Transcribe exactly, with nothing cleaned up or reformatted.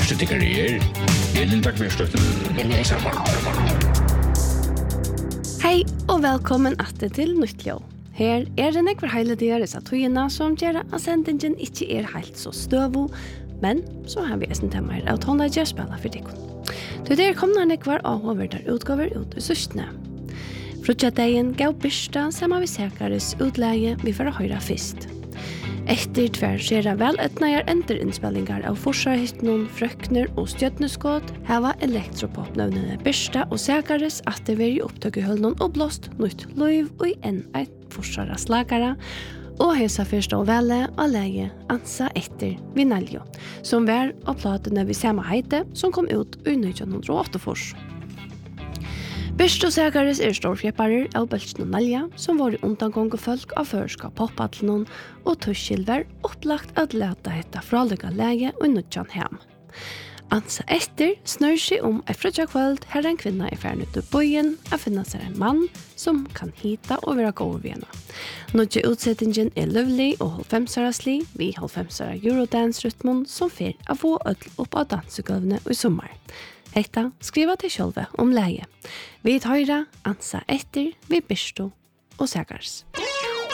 Første til karriere. Elin takk for støtten. Hei og velkommen atter til Nyttljå. Her er det nekvar heile deres av tøyene som gjør at sendingen ikke er helt så støvo, men så har vi en tema her av tonelager spiller for dikken. Til det kommer nekvar avhåverder utgaver ut i søstene. Frutjadegen gav byrsta sammen vi sekares utleie vi får høyre fyrst. Etter tvær skjer vel etneier enderinnspillingar av forsvarhytten, frøkner og stjøtneskåt hava elektropopnøvnene byrsta og sekares at det var i opptøkehølnen og blåst nytt løyv og en eit forsvaras lagara og hesa fyrsta og vele og leie ansa etter Vinaljo, som var av platene vi samme heite som kom ut i nitton oh åtta. Byrst og sekares er storfjepparer av Bølsen og Nalja, som var i undangånge folk av førska poppattelen og tuskilver opplagt at leta hetta fralega lege og nutjan hem. Ansa etter snør seg om et frutjakvöld her en kvinna er ferdig ut av bøyen å finne seg en mann som kan hita og være gård ved henne. Nutje utsettingen er løvlig og halvfemsaraslig, vi halvfemsara Eurodance-rytmen som fer av få ødel opp av dansegøvene i sommer. Hetta skriva til sjølve om leie. Vi tar høyre, ansa etter, vi byrsto og segars.